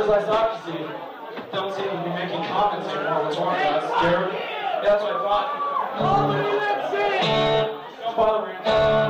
as I thought, because you don't seem to be making comments anymore. What's wrong, guys? Scared? Yeah, that's what I thought. Don't bother me.